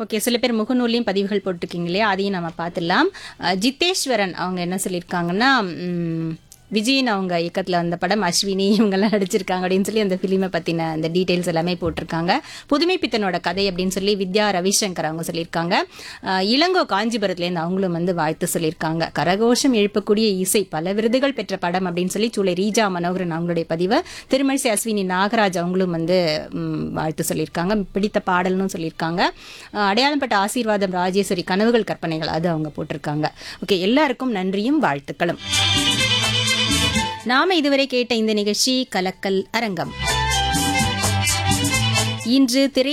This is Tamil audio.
ஓகே, சில பேர் முகநூல்லையும் பதிவுகள் போட்டிருக்கீங்க இல்லையா, அதையும் நம்ம பார்த்துடலாம். ஜித்தேஸ்வரன் அவங்க என்ன சொல்லியிருக்காங்கன்னா, விஜயன் அவங்க இயக்கத்தில் அந்த படம், அஸ்வினி இவங்கெல்லாம் நடிச்சிருக்காங்க அப்படின்னு சொல்லி அந்த ஃபிலிமை பற்றின அந்த டீட்டெயில்ஸ் எல்லாமே போட்டிருக்காங்க. புதுமை பித்தனோட கதை அப்படின்னு சொல்லி வித்யா ரவிசங்கர் அவங்க சொல்லியிருக்காங்க. இளங்கோ காஞ்சிபுரத்துலேருந்து அவங்களும் வந்து வாழ்த்து சொல்லியிருக்காங்க. கரகோஷம் எழுப்பக்கூடிய இசை, பல விருதுகள் பெற்ற படம் அப்படின்னு சொல்லி சூளை ரீஜா மனோகரன் அவங்களுடைய பதிவை, திருமழிசை அஸ்வினி நாகராஜ் அவங்களும் வந்து வாழ்த்து சொல்லியிருக்காங்க. பிடித்த பாடல்னு சொல்லியிருக்காங்க. அடையாளம் பட்ட ஆசீர்வாதம் ராஜேஸ்வரி கனவுகள் கற்பனைகள் அது அவங்க போட்டிருக்காங்க. ஓகே, எல்லாருக்கும் நன்றியும் வாழ்த்துக்களும். நாம இதுவரை கேட்ட இந்த நிகழ்ச்சி கலக்கல் அரங்கம். இன்று திரை